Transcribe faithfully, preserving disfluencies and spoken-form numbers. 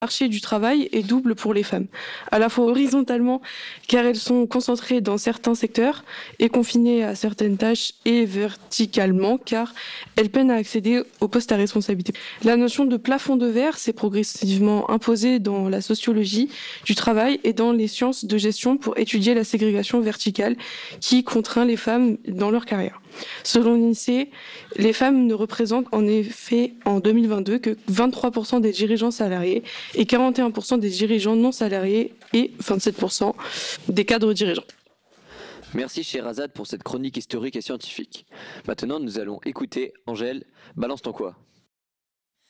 marché du travail est double pour les femmes, à la fois horizontalement car elles sont concentrées dans certains secteurs et confinées à certaines tâches et verticalement car elles peinent à accéder aux postes à responsabilité. La notion de plafond de verre s'est progressivement imposée dans la sociologie du travail et dans les sciences de gestion pour étudier la ségrégation verticale qui contraint les femmes dans leur carrière. Selon l'INSEE, les femmes ne représentent en effet en deux mille vingt-deux que vingt-trois pour cent des dirigeants salariés et quarante et un pour cent des dirigeants non salariés et vingt-sept pour cent des cadres dirigeants. Merci Sherazade pour cette chronique historique et scientifique. Maintenant, nous allons écouter Angèle, balance ton quoi.